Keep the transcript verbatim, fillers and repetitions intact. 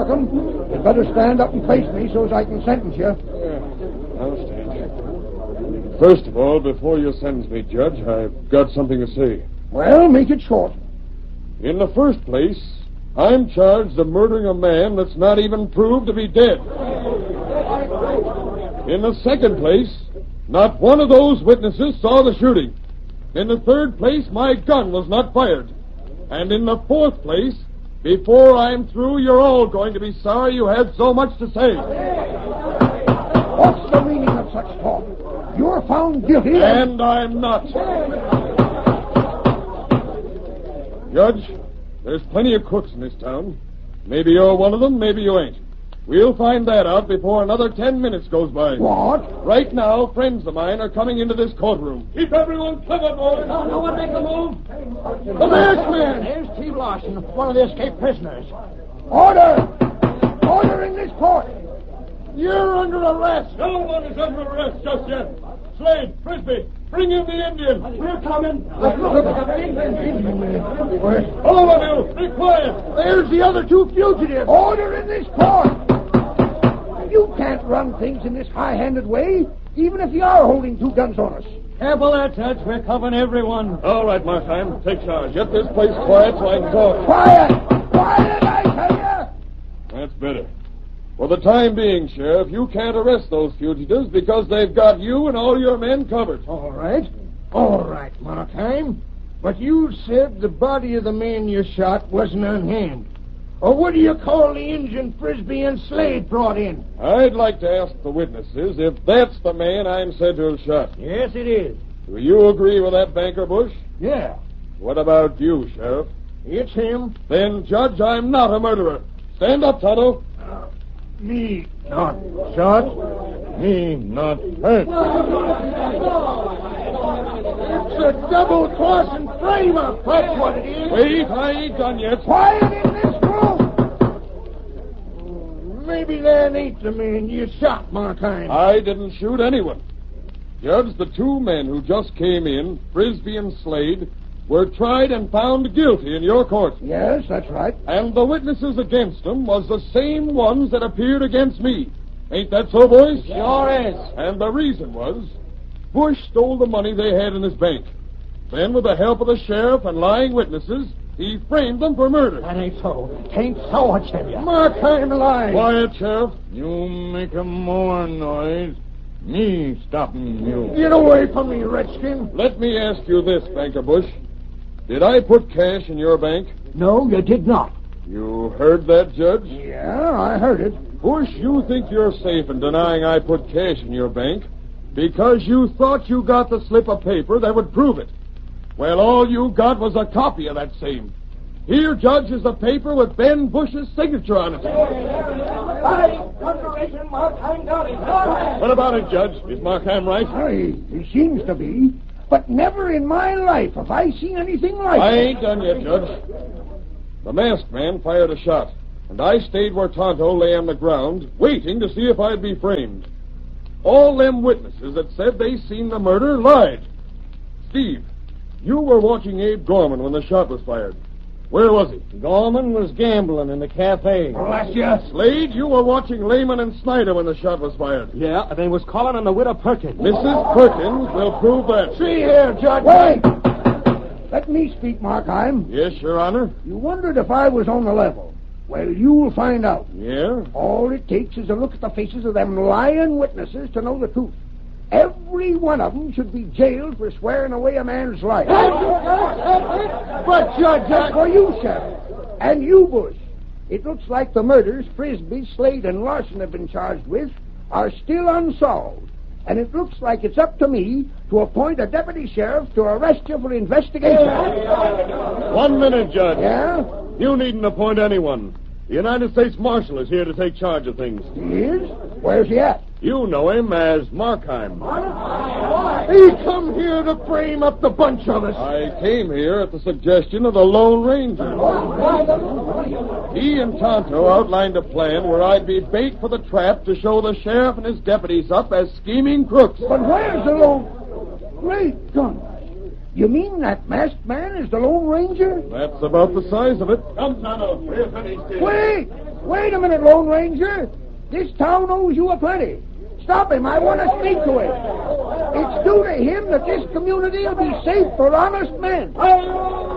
Markham. You'd better stand up and face me so as I can sentence you. Yeah, I'll stand. First of all, before you sentence me, Judge, I've got something to say. Well, make it short. In the first place, I'm charged of murdering a man that's not even proved to be dead. In the second place, not one of those witnesses saw the shooting. In the third place, my gun was not fired. And in the fourth place, before I'm through, you're all going to be sorry you had so much to say. What's the meaning of such talk? You're found guilty. And I'm not. Judge, there's plenty of crooks in this town. Maybe you're one of them, maybe you ain't. We'll find that out before another ten minutes goes by. What? Right now, friends of mine are coming into this courtroom. Keep everyone covered, boys. No, no one make a move. The masked man! There's Steve Larson, one of the escaped prisoners. Order! Order in this court! You're under arrest. No one is under arrest just yet. Slade, Frisbee, bring in the Indian. We're coming. All of you, be quiet. There's the other two fugitives. Order in this court! You can't run things in this high-handed way, even if you are holding two guns on us. Careful there, Judge. We're covering everyone. All right, Markheim, take charge. Get this place quiet so I can talk. Quiet! Quiet, I tell you! That's better. For the time being, Sheriff, you can't arrest those fugitives because they've got you and all your men covered. All right. All right, Markheim. But you said the body of the man you shot wasn't on hand. Or what do you call the Injun Frisbee and Slade brought in? I'd like to ask the witnesses if that's the man I'm said to have shot. Yes, it is. Do you agree with that, Banker Bush? Yeah, What about you, Sheriff? it's him. Then, Judge, I'm not a murderer. Stand up, Tonto. Uh, me not shot. Me not hurt. It's a double-crossing frame-up. That's what it is. Wait, I ain't done yet. Quiet in this room. Maybe that ain't the man you shot, Markheim. I didn't shoot anyone. Judge, the two men who just came in, Frisbee and Slade, were tried and found guilty in your court. Yes, that's right. And the witnesses against them was the same ones that appeared against me. Ain't that so, boys? Sure is. And the reason was, Bush stole the money they had in his bank. Then, with the help of the sheriff and lying witnesses, he framed them for murder. That ain't so. Ain't so, I tell you. Markheim lies. Quiet, Sheriff. You make a more noise. Me stopping you. Get away from me, Redskin. Let me ask you this, Banker Bush. Did I put cash in your bank? No, you did not. You heard that, Judge? Yeah, I heard it. Bush, you think you're safe in denying I put cash in your bank because you thought you got the slip of paper that would prove it. Well, all you got was a copy of that same. Here, Judge, is the paper with Ben Bush's signature on it. What about it, Judge? Is Markheim right? Aye, he seems to be. But never in my life have I seen anything like I it. ain't done yet, Judge. The masked man fired a shot, and I stayed where Tonto lay on the ground, waiting to see if I'd be framed. All them witnesses that said they seen the murder lied. Steve, you were watching Abe Gorman when the shot was fired. Where was he? Gorman was gambling in the cafe. Bless you. Slade, you were watching Lehman and Snyder when the shot was fired. Yeah, and they was calling on the widow Perkins. Missus Perkins will prove that. See here, Judge. Wait. Let me speak, Markheim. Yes, Your Honor. You wondered if I was on the level. Well, you'll find out. Yeah? All it takes is a look at the faces of them lying witnesses to know the truth. Every one of them should be jailed for swearing away a man's life. But, Judge, that's for you, Sheriff. And you, Bush. It looks like the murders Frisbee, Slade, and Larson have been charged with are still unsolved. And it looks like it's up to me to appoint a deputy sheriff to arrest you for investigation. One minute, Judge. Yeah? You needn't appoint anyone. The United States Marshal is here to take charge of things. He is? Where's he at? You know him as Markheim. He come here to frame up the bunch of us. I came here at the suggestion of the Lone Ranger. He and Tonto outlined a plan where I'd be bait for the trap to show the sheriff and his deputies up as scheming crooks. But where's the Lone... Great guns. You mean that masked man is the Lone Ranger? That's about the size of it. Come, Tonto. We're finished here. Wait! Wait a minute, Lone Ranger. This town owes you a plenty. Stop him. I want to speak to him. It's due to him that this community will be safe for honest men.